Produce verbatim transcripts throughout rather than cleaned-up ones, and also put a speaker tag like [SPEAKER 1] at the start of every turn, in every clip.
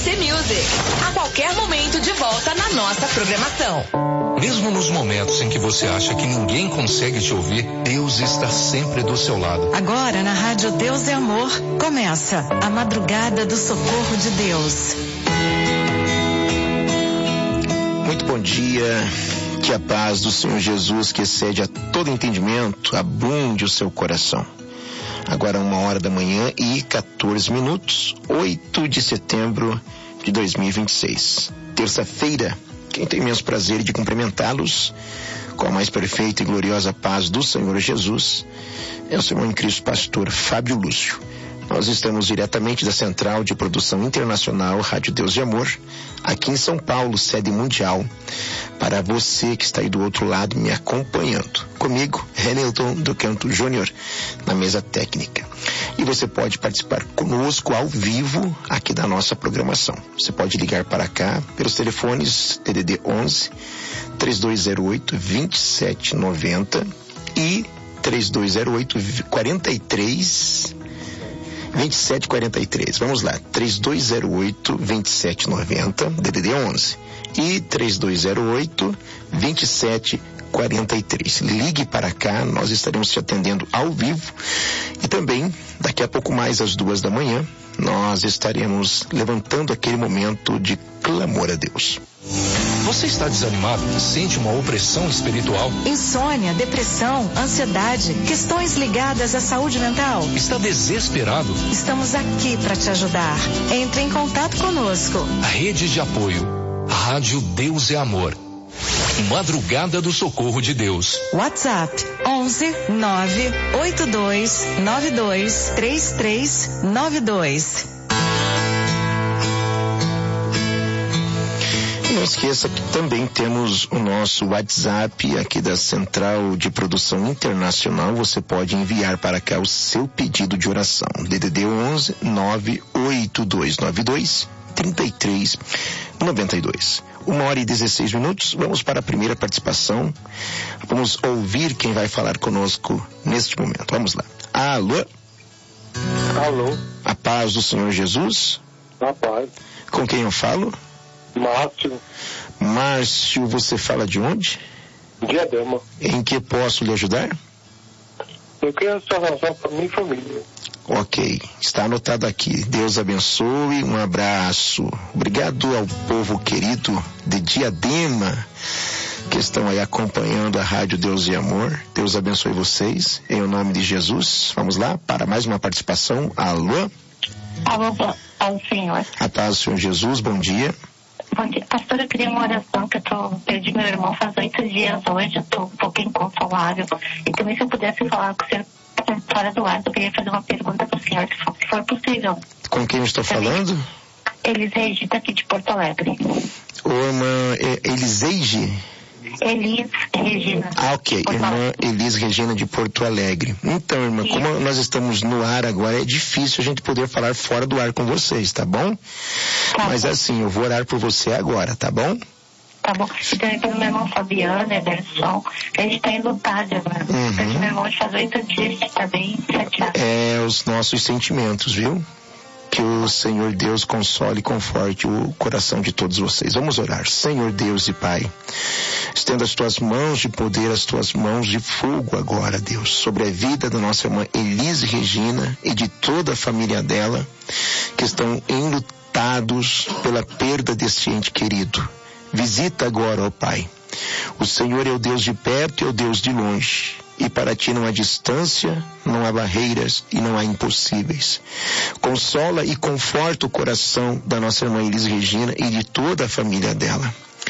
[SPEAKER 1] C Music. A qualquer momento de volta na nossa programação.
[SPEAKER 2] Mesmo nos momentos em que você acha que ninguém consegue te ouvir, Deus está sempre do seu lado.
[SPEAKER 3] Agora na Rádio Deus é Amor, começa a Madrugada do Socorro de Deus.
[SPEAKER 4] Muito bom dia, que a paz do Senhor Jesus, que excede a todo entendimento, abunde o seu coração. Agora uma hora da manhã e quatorze minutos, oito de setembro de dois mil e vinte e seis. Terça-feira, quem tem imenso prazer de cumprimentá-los com a mais perfeita e gloriosa paz do Senhor Jesus é o seu irmão em Cristo, pastor Fábio Lúcio. Nós estamos diretamente da Central de Produção Internacional Rádio Deus de Amor, aqui em São Paulo, sede mundial, para você que está aí do outro lado me acompanhando. Comigo, Hamilton do Canto Júnior, na mesa técnica. E você pode participar conosco ao vivo aqui da nossa programação. Você pode ligar para cá pelos telefones D D D onze, três dois zero oito, dois sete nove zero e três dois zero oito, quatro três vinte e sete quarenta e três. Vamos lá, três dois zero oito, dois sete nove zero, D D D onze e três dois zero oito, dois sete quarenta e três. Ligue para cá, nós estaremos te atendendo ao vivo e também, daqui a pouco mais às duas da manhã, nós estaremos levantando aquele momento de clamor a Deus.
[SPEAKER 2] Você está desanimado? Sente uma opressão espiritual?
[SPEAKER 3] Insônia, depressão, ansiedade, questões ligadas à saúde mental?
[SPEAKER 2] Está desesperado?
[SPEAKER 3] Estamos aqui para te ajudar. Entre em contato conosco.
[SPEAKER 2] A rede de apoio, Rádio Deus é Amor. Madrugada do Socorro de Deus.
[SPEAKER 3] WhatsApp onze nove oito dois nove dois três três nove dois.
[SPEAKER 4] Não esqueça que também temos o nosso WhatsApp aqui da Central de Produção Internacional. Você pode enviar para cá o seu pedido de oração. D D D onze nove oito dois nove dois três três nove dois. Uma hora e dezesseis minutos. Vamos para a primeira participação. Vamos ouvir quem vai falar conosco neste momento. Vamos lá. Alô?
[SPEAKER 5] Alô?
[SPEAKER 4] A paz do Senhor Jesus?
[SPEAKER 5] A paz.
[SPEAKER 4] Com quem eu falo?
[SPEAKER 5] Márcio.
[SPEAKER 4] Márcio, você fala de onde?
[SPEAKER 5] Diadema.
[SPEAKER 4] Em que posso lhe ajudar?
[SPEAKER 5] Eu quero essa oração para minha família.
[SPEAKER 4] Ok, está anotado aqui. Deus abençoe, um abraço. Obrigado ao povo querido de Diadema que estão aí acompanhando a Rádio Deus e Amor. Deus abençoe vocês, em o nome de Jesus. Vamos lá para mais uma participação. Alô?
[SPEAKER 6] Alô, ao senhor.
[SPEAKER 4] A paz do Senhor Jesus, bom dia.
[SPEAKER 6] Bom dia. Pastor, eu queria uma oração que eu tô, perdi meu irmão faz oito dias hoje, eu tô um pouco inconsolável. E também se eu pudesse falar com o senhor fora do ar, eu queria fazer uma pergunta para o senhor, se for, se for possível.
[SPEAKER 4] Com quem eu estou
[SPEAKER 6] também.
[SPEAKER 4] falando?
[SPEAKER 6] Elis Regina, aqui de Porto Alegre.
[SPEAKER 4] Ô, irmã Eliseige?
[SPEAKER 6] Elis Regina.
[SPEAKER 4] Ah, ok. Irmã Elis Regina de Porto Alegre. Então, irmã,
[SPEAKER 6] Sim.
[SPEAKER 4] Como nós estamos no ar agora, é difícil a gente poder falar fora do ar com vocês, tá bom?
[SPEAKER 6] Tá
[SPEAKER 4] Mas
[SPEAKER 6] bom.
[SPEAKER 4] assim, eu vou orar por você agora, tá bom?
[SPEAKER 6] Tá bom. E também pelo meu irmão Fabiano, Ederson, que a gente tá enlutado agora.
[SPEAKER 4] Uhum.
[SPEAKER 6] Porque meu irmão faz oito dias que tá bem chateado.
[SPEAKER 4] É os nossos sentimentos, viu? Que o Senhor Deus console e conforte o coração de todos vocês. Vamos orar. Senhor Deus e Pai, estenda as tuas mãos de poder, as tuas mãos de fogo agora, Deus, sobre a vida da nossa irmã Elis Regina e de toda a família dela, que estão enlutados pela perda deste ente querido. Visita agora, ó Pai. O Senhor é o Deus de perto e é o Deus de longe. E para ti não há distância, não há barreiras e não há impossíveis. Consola e conforta o coração da nossa irmã Elis Regina e de toda a família dela.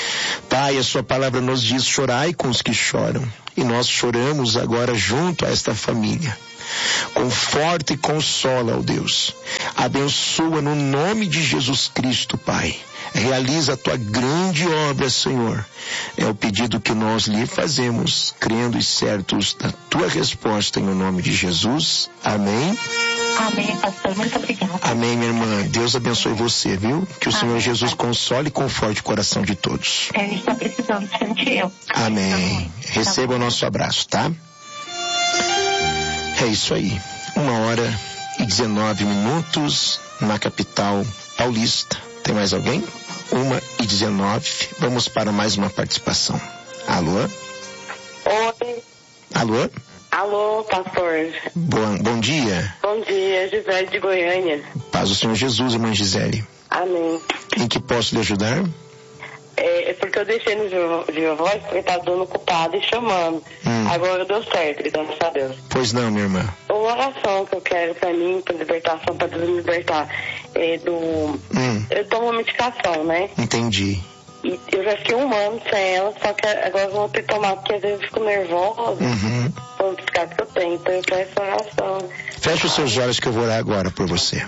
[SPEAKER 4] Pai, a sua palavra nos diz: chorai com os que choram. E nós choramos agora junto a esta família. Conforta e consola, ó Deus. Abençoa no nome de Jesus Cristo, Pai. Realiza a tua grande obra, Senhor. É o pedido que nós lhe fazemos, crendo e certos da tua resposta, em nome de Jesus. Amém.
[SPEAKER 6] Amém, pastor. Muito obrigada.
[SPEAKER 4] Amém, minha irmã. Deus abençoe você, viu? Que o
[SPEAKER 6] Amém,
[SPEAKER 4] Senhor Jesus
[SPEAKER 6] pai.
[SPEAKER 4] console e conforte o coração de todos.
[SPEAKER 6] A gente está precisando sentir eu.
[SPEAKER 4] Amém. Receba o nosso abraço, tá? É isso aí. Uma hora e dezenove minutos na capital paulista. Tem mais alguém? uma e dezenove. Vamos para mais uma participação. Alô?
[SPEAKER 7] Oi.
[SPEAKER 4] Alô?
[SPEAKER 7] Alô, pastor.
[SPEAKER 4] Bom, bom dia.
[SPEAKER 7] Bom dia, Gisele de Goiânia.
[SPEAKER 4] Paz do Senhor Jesus, irmã Gisele.
[SPEAKER 7] Amém.
[SPEAKER 4] Em que posso lhe ajudar?
[SPEAKER 7] É, é porque eu deixei no Viva Voz, porque tá dando ocupado e chamando. Hum. Agora deu certo, graças a Deus.
[SPEAKER 4] Pois não, minha irmã.
[SPEAKER 7] Uma oração que eu quero pra mim, pra libertação, pra Deus me libertar, é do... Hum. Eu tomo medicação, né?
[SPEAKER 4] Entendi.
[SPEAKER 7] E eu já fiquei um ano sem ela, só que agora eu vou ter que tomar, porque às vezes eu fico nervosa. Uhum. Por psiquiatra que eu tenho, então eu peço oração.
[SPEAKER 4] Feche os seus olhos que eu vou orar agora por você.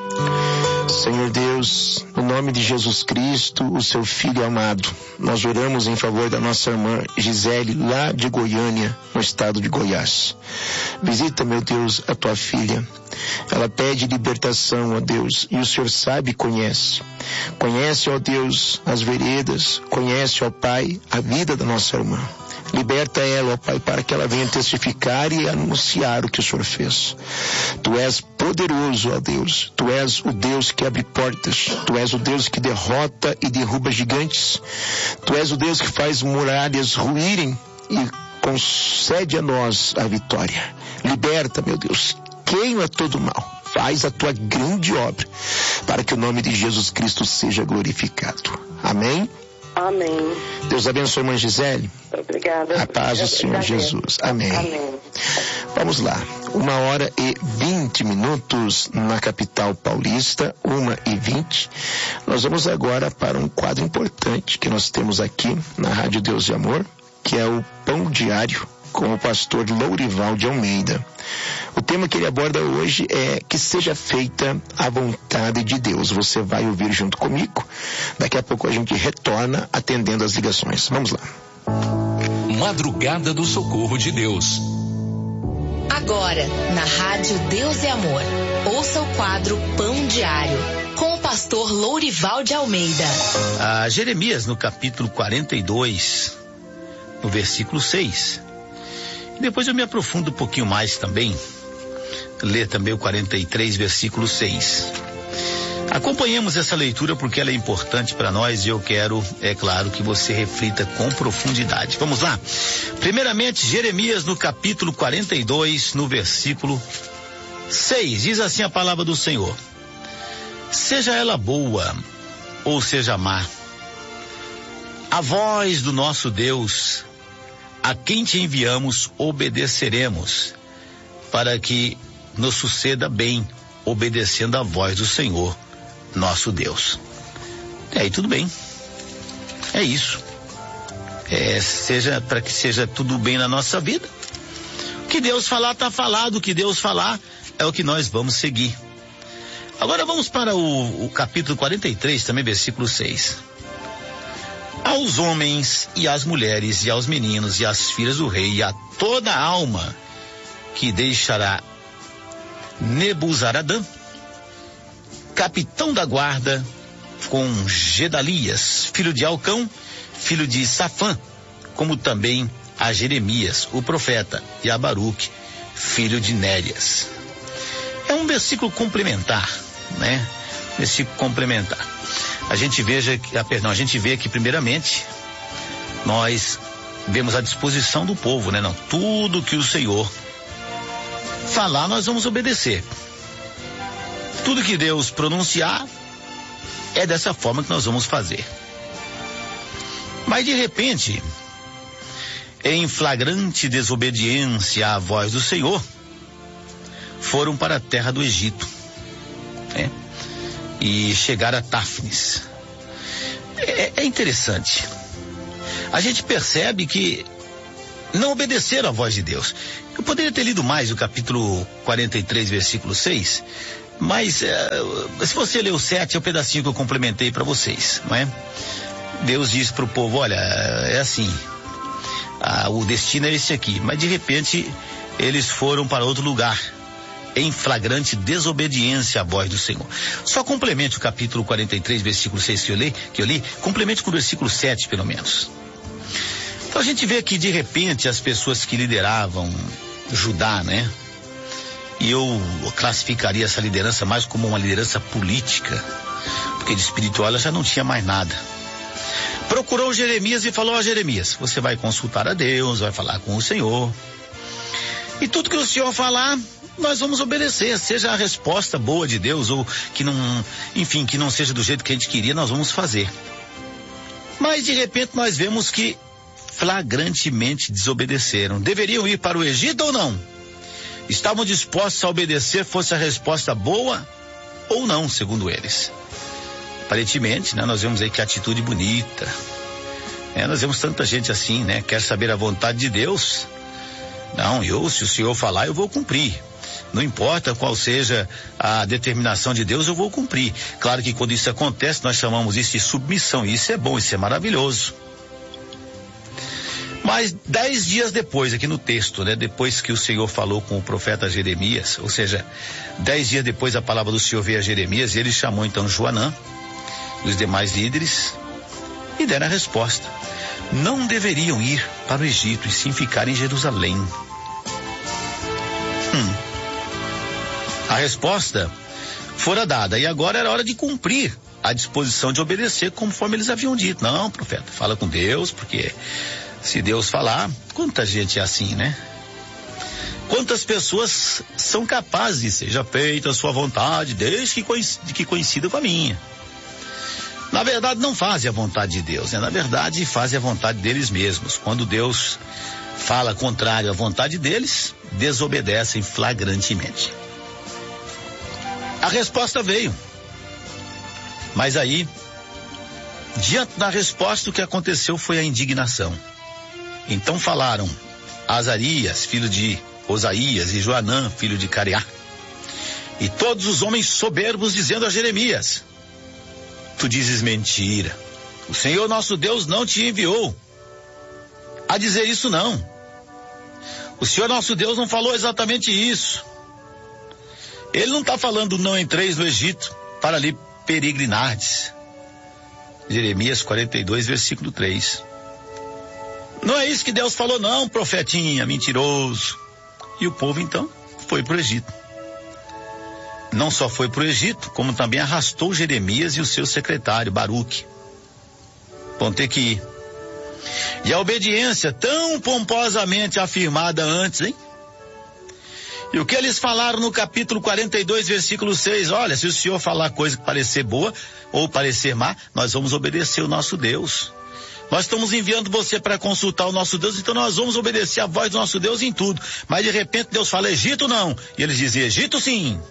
[SPEAKER 4] Senhor Deus, no nome de Jesus Cristo, o seu Filho amado, nós oramos em favor da nossa irmã Gisele, lá de Goiânia, no estado de Goiás. Visita, meu Deus, a tua filha. Ela pede libertação, ó Deus, e o Senhor sabe e conhece. Conhece, ó Deus, as veredas, conhece, ó Pai, a vida da nossa irmã. Liberta ela, ó Pai, para que ela venha testificar e anunciar o que o Senhor fez. Tu és poderoso, ó Deus. Tu és o Deus que abre portas. Tu és o Deus que derrota e derruba gigantes. Tu és o Deus que faz muralhas ruírem e concede a nós a vitória. Liberta, meu Deus. Queima todo o mal. Faz a tua grande obra para que o nome de Jesus Cristo seja glorificado. Amém?
[SPEAKER 7] Amém.
[SPEAKER 4] Deus abençoe, irmã Gisele.
[SPEAKER 7] Obrigada.
[SPEAKER 4] A paz do Senhor Jesus. Amém. Amém. Vamos lá. Uma hora e vinte minutos na capital paulista, uma e vinte. Nós vamos agora para um quadro importante que nós temos aqui na Rádio Deus e Amor, que é o Pão Diário, com o pastor Lourival de Almeida. O tema que ele aborda hoje é que seja feita a vontade de Deus. Você vai ouvir junto comigo. Daqui a pouco a gente retorna atendendo as ligações. Vamos lá.
[SPEAKER 2] Madrugada do Socorro de Deus.
[SPEAKER 1] Agora, na Rádio Deus e Amor, ouça o quadro Pão Diário, com o pastor Lourival de Almeida.
[SPEAKER 8] Ah, Jeremias, no capítulo quarenta e dois, no versículo seis. Depois eu me aprofundo um pouquinho mais também, ler também o quarenta e três, versículo seis. Acompanhemos essa leitura porque ela é importante para nós e eu quero, é claro, que você reflita com profundidade. Vamos lá? Primeiramente, Jeremias no capítulo quarenta e dois, no versículo seis, diz assim a palavra do Senhor: seja ela boa ou seja má, a voz do nosso Deus, a quem te enviamos, obedeceremos, para que nos suceda bem, obedecendo a voz do Senhor, nosso Deus. E aí tudo bem. É isso. É, seja, para que seja tudo bem na nossa vida. O que Deus falar, está falado. O que Deus falar é o que nós vamos seguir. Agora vamos para o, o capítulo quarenta e três, também versículo seis. Aos homens e às mulheres e aos meninos e às filhas do rei e a toda alma que deixará Nebuzaradã, capitão da guarda, com Gedalias, filho de Alcão, filho de Safã, como também a Jeremias, o profeta, e a Baruque, filho de Nérias. É um versículo complementar, né? Versículo complementar. A gente veja, ah, perdão, a gente vê que primeiramente nós vemos a disposição do povo, né? Não, tudo que o Senhor falar, nós vamos obedecer. Tudo que Deus pronunciar, é dessa forma que nós vamos fazer. Mas de repente, em flagrante desobediência à voz do Senhor, foram para a terra do Egito, né? E chegaram a Táfnis. É, é interessante. A gente percebe que não obedeceram à voz de Deus. Eu poderia ter lido mais o capítulo quarenta e três, versículo seis, mas é, se você ler o sete, é o pedacinho que eu complementei para vocês, não é? Deus diz para o povo, olha, é assim, ah, o destino é esse aqui, mas de repente eles foram para outro lugar, em flagrante desobediência à voz do Senhor. Só complemente o capítulo quarenta e três, versículo seis que eu li, que eu li, complemente com o versículo sete, pelo menos. Então a gente vê que de repente as pessoas que lideravam Judá, né? E eu classificaria essa liderança mais como uma liderança política, porque Porque de espiritual ela já não tinha mais nada. Procurou Jeremias e falou: ó, Jeremias, você vai consultar a Deus, vai falar com o Senhor. E tudo que o Senhor falar, nós vamos obedecer. Seja a resposta boa de Deus ou que não, enfim, que não seja do jeito que a gente queria, nós vamos fazer. Mas de repente nós vemos que flagrantemente desobedeceram. Deveriam ir para o Egito ou não? Estavam dispostos a obedecer, fosse a resposta boa ou não, segundo eles. Aparentemente, né, nós vemos aí que atitude bonita. É, nós vemos tanta gente assim, né? Quer saber a vontade de Deus? Não, eu, se o Senhor falar, eu vou cumprir. Não importa qual seja a determinação de Deus, eu vou cumprir. Claro que quando isso acontece, nós chamamos isso de submissão. E isso é bom, isso é maravilhoso. Mas dez dias depois, aqui no texto, né? Depois que o Senhor falou com o profeta Jeremias, ou seja, dez dias depois a palavra do Senhor veio a Jeremias, e ele chamou então Joanã e os demais líderes e deram a resposta. Não deveriam ir para o Egito e sim ficar em Jerusalém. Hum. A resposta fora dada e agora era hora de cumprir a disposição de obedecer conforme eles haviam dito. Não, profeta, fala com Deus, porque se Deus falar, quanta gente é assim, né? Quantas pessoas são capazes de seja feita a sua vontade, desde que, coincida, que coincida com a minha. Na verdade, não fazem a vontade de Deus, né? Na verdade, fazem a vontade deles mesmos. Quando Deus fala contrário à vontade deles, desobedecem flagrantemente. A resposta veio. Mas aí, diante da resposta, o que aconteceu foi a indignação. Então falaram Azarias, filho de Osaías, e Joanã, filho de Careá, e todos os homens soberbos, dizendo a Jeremias: tu dizes mentira. O Senhor nosso Deus não te enviou a dizer isso, não. O Senhor nosso Deus não falou exatamente isso. Ele não está falando não entreis no Egito para ali peregrinardes. Jeremias quarenta e dois, versículo três. Não é isso que Deus falou, não, profetinha, mentiroso. E o povo então foi para o Egito. Não só foi para o Egito, como também arrastou Jeremias e o seu secretário Baruque. Vão ter que ir. E a obediência tão pomposamente afirmada antes, hein? E o que eles falaram no capítulo quarenta e dois, versículo seis, olha, se o Senhor falar coisa que parecer boa ou parecer má, nós vamos obedecer o nosso Deus. Nós estamos enviando você para consultar o nosso Deus, então nós vamos obedecer a voz do nosso Deus em tudo. Mas de repente Deus fala Egito não, e eles dizem Egito sim.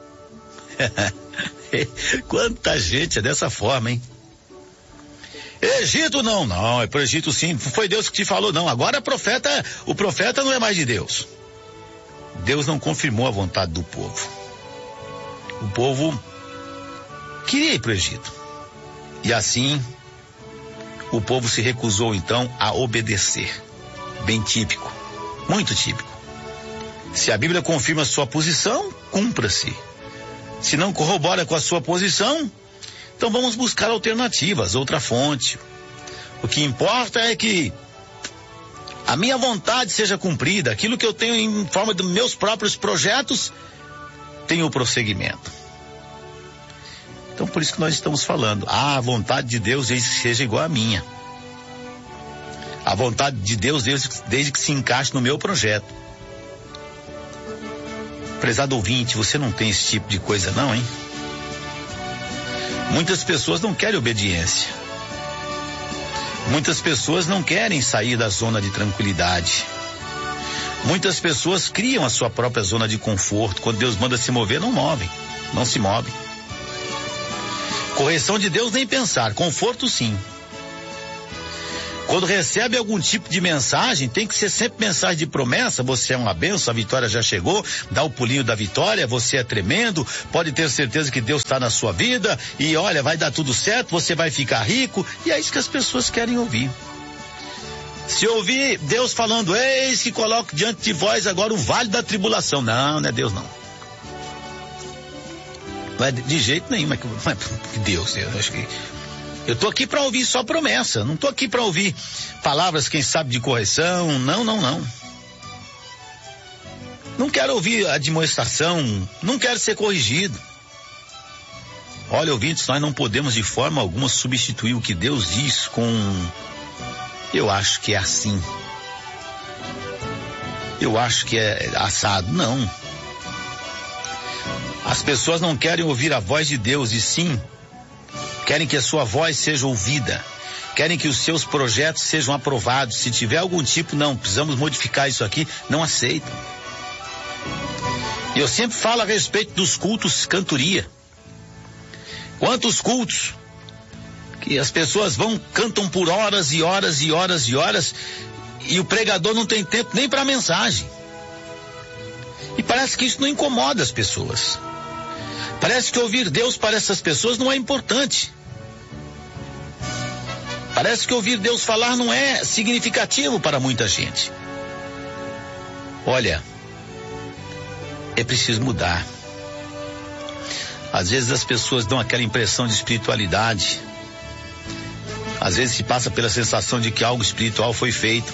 [SPEAKER 8] Quanta gente é dessa forma, hein? Egito não, não, é pro Egito sim, foi Deus que te falou, não, agora profeta, o profeta não é mais de Deus. Deus não confirmou a vontade do povo. O povo queria ir pro Egito. E assim, o povo se recusou então a obedecer. Bem típico, muito típico. Se a Bíblia confirma a sua posição, cumpra-se. Se não corrobora com a sua posição, então vamos buscar alternativas, outra fonte. O que importa é que a minha vontade seja cumprida, aquilo que eu tenho em forma dos meus próprios projetos, tenha o prosseguimento. Então por isso que nós estamos falando, ah, a vontade de Deus desde que seja igual à minha. A vontade de Deus desde, desde que se encaixe no meu projeto. Prezado ouvinte, você não tem esse tipo de coisa não, hein? Muitas pessoas não querem obediência. Muitas pessoas não querem sair da zona de tranquilidade. Muitas pessoas criam a sua própria zona de conforto. Quando Deus manda se mover, não movem, não se movem. Correção de Deus nem pensar, conforto sim. Quando recebe algum tipo de mensagem, tem que ser sempre mensagem de promessa, você é uma bênção, a vitória já chegou, dá o pulinho da vitória, você é tremendo, pode ter certeza que Deus está na sua vida, e olha, vai dar tudo certo, você vai ficar rico, e é isso que as pessoas querem ouvir. Se ouvir Deus falando, eis que coloco diante de vós agora o vale da tribulação, não, não é Deus não. Não é de jeito nenhum, mas que Deus, eu acho que... Eu tô aqui para ouvir só promessa, não tô aqui para ouvir palavras, quem sabe, de correção, não, não, não. Não quero ouvir admoestação, não quero ser corrigido. Olha, ouvintes, nós não podemos de forma alguma substituir o que Deus diz com... Eu acho que é assim. Eu acho que é assado. Não. As pessoas não querem ouvir a voz de Deus, e sim querem que a sua voz seja ouvida. Querem que os seus projetos sejam aprovados. Se tiver algum tipo, não, precisamos modificar isso aqui, não aceitam. E eu sempre falo a respeito dos cultos cantoria. Quantos cultos que as pessoas vão, cantam por horas e horas e horas e horas, e o pregador não tem tempo nem para mensagem. E parece que isso não incomoda as pessoas. Parece que ouvir Deus para essas pessoas não é importante. Parece que ouvir Deus falar não é significativo para muita gente. Olha, é preciso mudar. Às vezes as pessoas dão aquela impressão de espiritualidade. Às vezes se passa pela sensação de que algo espiritual foi feito.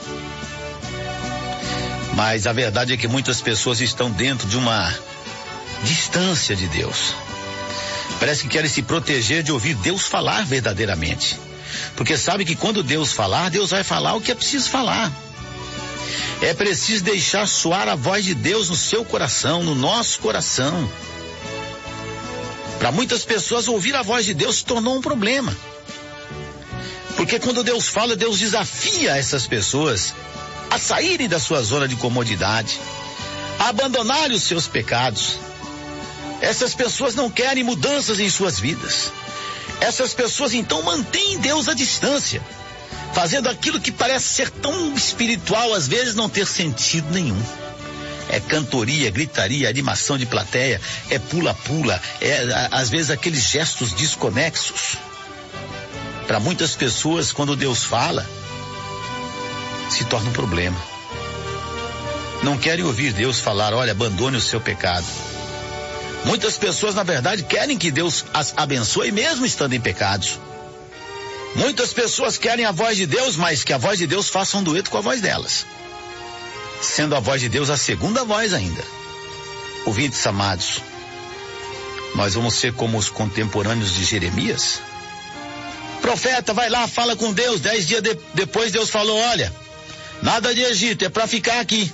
[SPEAKER 8] Mas a verdade é que muitas pessoas estão dentro de uma distância de Deus. Parece que querem se proteger de ouvir Deus falar verdadeiramente. Porque sabe que quando Deus falar, Deus vai falar o que é preciso falar. É preciso deixar soar a voz de Deus no seu coração, no nosso coração. Para muitas pessoas, ouvir a voz de Deus se tornou um problema. Porque quando Deus fala, Deus desafia essas pessoas a saírem da sua zona de comodidade, a abandonarem os seus pecados. Essas pessoas não querem mudanças em suas vidas. Essas pessoas então mantêm Deus à distância, fazendo aquilo que parece ser tão espiritual, às vezes não ter sentido nenhum. É cantoria, gritaria, animação de plateia, é pula-pula, é às vezes aqueles gestos desconexos. Para muitas pessoas, quando Deus fala, se torna um problema. Não querem ouvir Deus falar, olha, abandone o seu pecado. Muitas pessoas, na verdade, querem que Deus as abençoe mesmo estando em pecados. Muitas pessoas querem a voz de Deus, mas que a voz de Deus faça um dueto com a voz delas, sendo a voz de Deus a segunda voz ainda. Ouvintes amados, nós vamos ser como os contemporâneos de Jeremias. Profeta, vai lá, fala com Deus. Dez dias de, depois Deus falou, olha, nada de Egito, é para ficar aqui.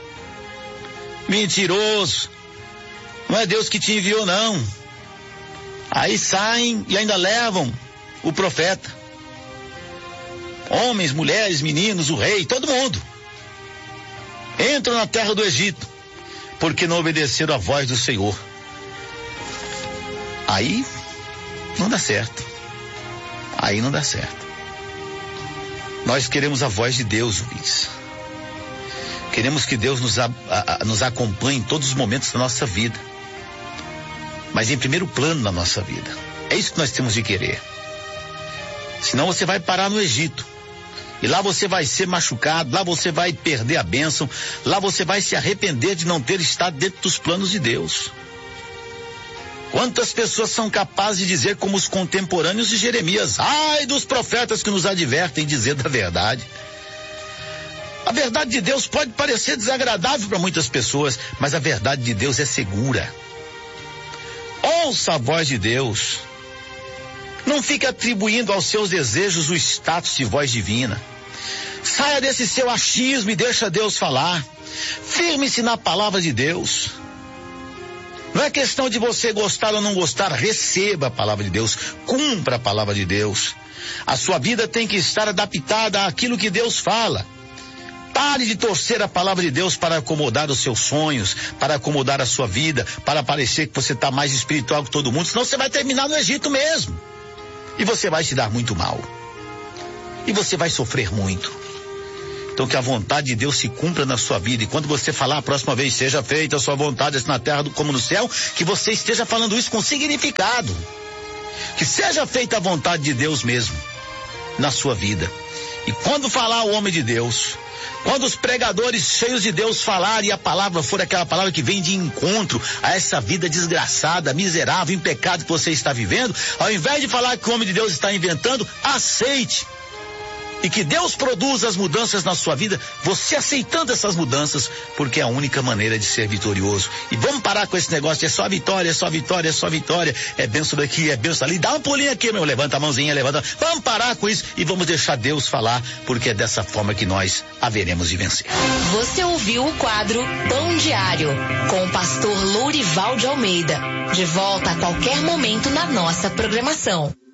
[SPEAKER 8] Mentiroso. Não é Deus que te enviou, não. Aí saem e ainda levam o profeta. Homens, mulheres, meninos, o rei, todo mundo. Entram na terra do Egito, porque não obedeceram a voz do Senhor. Aí não dá certo. Aí não dá certo. Nós queremos a voz de Deus, ouvintes. Queremos que Deus nos, a, a, nos acompanhe em todos os momentos da nossa vida. Mas em primeiro plano na nossa vida. É isso que nós temos de querer. Senão você vai parar no Egito. E lá você vai ser machucado, lá você vai perder a bênção, lá você vai se arrepender de não ter estado dentro dos planos de Deus. Quantas pessoas são capazes de dizer como os contemporâneos de Jeremias, ai dos profetas que nos advertem dizendo a verdade. A verdade de Deus pode parecer desagradável para muitas pessoas, mas a verdade de Deus é segura. Ouça a voz de Deus. Não fique atribuindo aos seus desejos o status de voz divina. Saia desse seu achismo e deixa Deus falar. Firme-se na palavra de Deus. Não é questão de você gostar ou não gostar, receba a palavra de Deus, cumpra a palavra de Deus. A sua vida tem que estar adaptada àquilo que Deus fala. Pare de torcer a palavra de Deus para acomodar os seus sonhos, para acomodar a sua vida, para parecer que você está mais espiritual que todo mundo, senão você vai terminar no Egito mesmo. E você vai se dar muito mal. E você vai sofrer muito. Então que a vontade de Deus se cumpra na sua vida. E quando você falar a próxima vez, seja feita a sua vontade, assim na terra como no céu, que você esteja falando isso com significado. Que seja feita a vontade de Deus mesmo na sua vida. E quando falar o homem de Deus, quando os pregadores cheios de Deus falarem e a palavra for aquela palavra que vem de encontro a essa vida desgraçada, miserável, em pecado que você está vivendo, ao invés de falar que o homem de Deus está inventando, aceite. e que Deus produza as mudanças na sua vida, você aceitando essas mudanças, porque é a única maneira de ser vitorioso. E vamos parar com esse negócio de é só vitória, é só vitória, é só vitória, é benção daqui, é benção ali, dá um pulinho aqui, meu, levanta a mãozinha, levanta, vamos parar com isso e vamos deixar Deus falar, porque é dessa forma que nós haveremos de vencer.
[SPEAKER 1] Você ouviu o quadro Pão Diário, com o pastor Lourival de Almeida, de volta a qualquer momento na nossa programação.